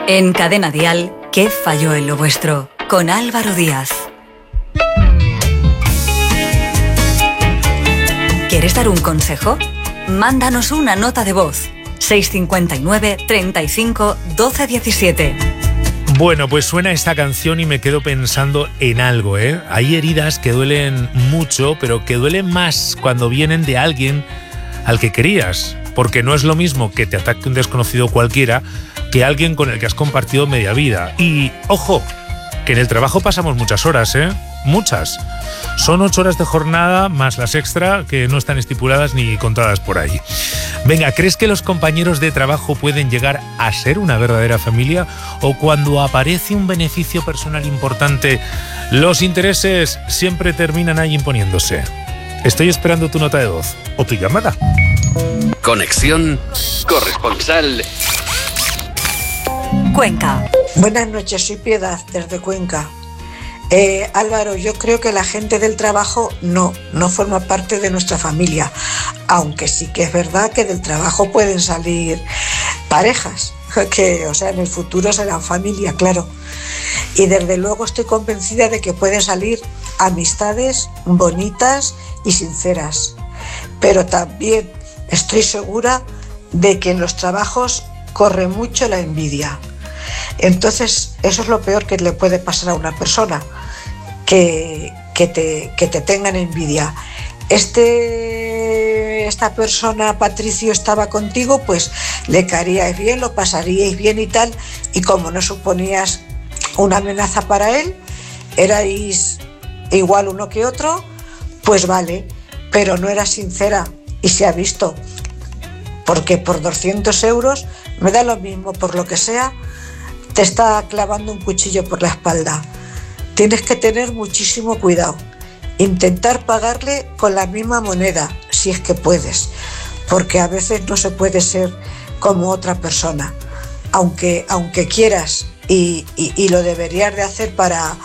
En Cadena Dial, ¿qué falló en lo vuestro? Con Álvaro Díaz. ¿Quieres dar un consejo? Mándanos una nota de voz. 659 35 12 17. Bueno, pues suena esta canción y me quedo pensando en algo, ¿eh? Hay heridas que duelen mucho, pero que duelen más cuando vienen de alguien al que querías. Porque no es lo mismo que te ataque un desconocido cualquiera que alguien con el que has compartido media vida. Y, ojo, que en el trabajo pasamos muchas horas, ¿eh? Muchas. Son 8 horas de jornada más las extra que no están estipuladas ni contadas por ahí. Venga, ¿crees que los compañeros de trabajo pueden llegar a ser una verdadera familia? ¿O cuando aparece un beneficio personal importante, los intereses siempre terminan ahí imponiéndose? Estoy esperando tu nota de voz o tu llamada. Conexión corresponsal Cuenca. Buenas noches, soy Piedad, desde Cuenca. Álvaro, yo creo que la gente del trabajo no forma parte de nuestra familia, aunque sí que es verdad que del trabajo pueden salir parejas, que, o sea, en el futuro serán familia, claro. Y desde luego estoy convencida de que pueden salir amistades bonitas y sinceras, pero también estoy segura de que en los trabajos corre mucho la envidia. Entonces, eso es lo peor que le puede pasar a una persona, que te tengan envidia. Esta persona, Patricio, estaba contigo, pues le caeríais bien, lo pasaríais bien y tal, y como no suponías una amenaza para él, erais igual uno que otro, pues vale, pero no era sincera y se ha visto, porque por 200 euros, me da lo mismo, por lo que sea, te está clavando un cuchillo por la espalda. Tienes que tener muchísimo cuidado. Intentar pagarle con la misma moneda, si es que puedes, porque a veces no se puede ser como otra persona, aunque quieras y lo deberías de hacer para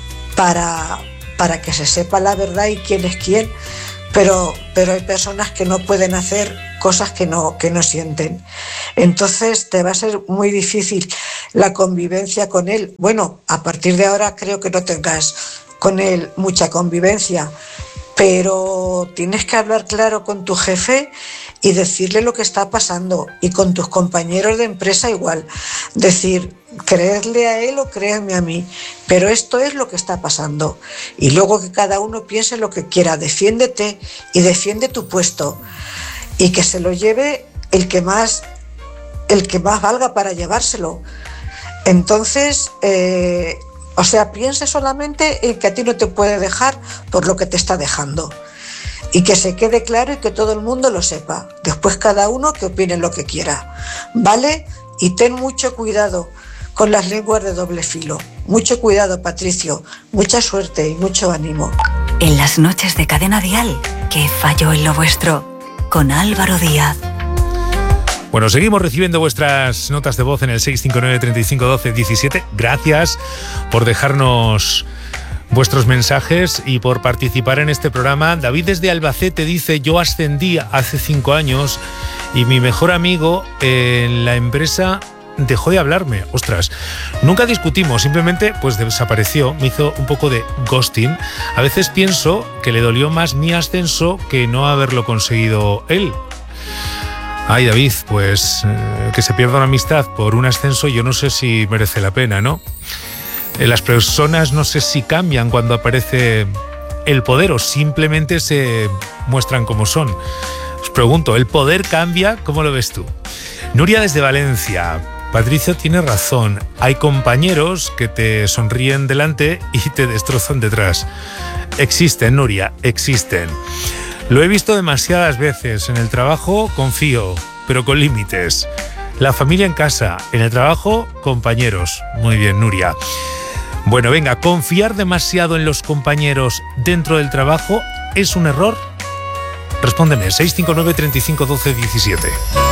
que se sepa la verdad y quién es quién, pero hay personas que no pueden hacer cosas que no sienten. Entonces te va a ser muy difícil la convivencia con él. Bueno, a partir de ahora creo que no tengas con él mucha convivencia, pero tienes que hablar claro con tu jefe y decirle lo que está pasando, y con tus compañeros de empresa igual, decir, creerle a él o créeme a mí, pero esto es lo que está pasando, y luego que cada uno piense lo que quiera. Defiéndete y defiende tu puesto, y que se lo lleve el que más valga para llevárselo. Entonces, piense solamente en que a ti no te puede dejar por lo que te está dejando, y que se quede claro y que todo el mundo lo sepa. Después cada uno que opine lo que quiera, ¿vale? Y ten mucho cuidado con las lenguas de doble filo. Mucho cuidado, Patricio. Mucha suerte y mucho ánimo. En las noches de Cadena Dial, ¿qué falló en lo vuestro? Con Álvaro Díaz. Bueno, seguimos recibiendo vuestras notas de voz en el 659 35 12 17. Gracias por dejarnos vuestros mensajes y por participar en este programa. David desde Albacete dice: yo ascendí hace 5 años y mi mejor amigo en la empresa dejó de hablarme. Ostras, nunca discutimos, simplemente pues desapareció, me hizo un poco de ghosting. A veces pienso que le dolió más mi ascenso que no haberlo conseguido él. Ay, David, pues que se pierda una amistad por un ascenso, yo no sé si merece la pena, ¿no? Las personas no sé si cambian cuando aparece el poder o simplemente se muestran como son. Os pregunto, ¿el poder cambia? ¿Cómo lo ves tú? Nuria desde Valencia. Patricio tiene razón. Hay compañeros que te sonríen delante y te destrozan detrás. Existen, Nuria, existen. Lo he visto demasiadas veces. En el trabajo confío, pero con límites. La familia en casa, en el trabajo, compañeros. Muy bien, Nuria. Bueno, venga, ¿confiar demasiado en los compañeros dentro del trabajo es un error? Respóndeme, 659 35 12 17.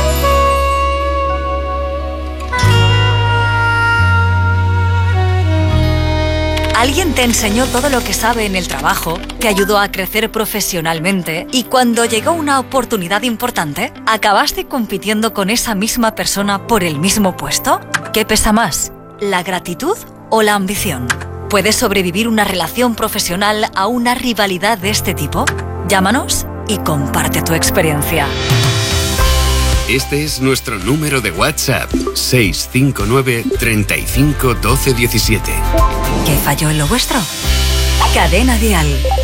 Alguien te enseñó todo lo que sabe en el trabajo, te ayudó a crecer profesionalmente y cuando llegó una oportunidad importante, ¿acabaste compitiendo con esa misma persona por el mismo puesto? ¿Qué pesa más, la gratitud o la ambición? ¿Puede sobrevivir una relación profesional a una rivalidad de este tipo? Llámanos y comparte tu experiencia. Este es nuestro número de WhatsApp, 659 35 12 17. ¿Qué falló en lo vuestro? Cadena Dial.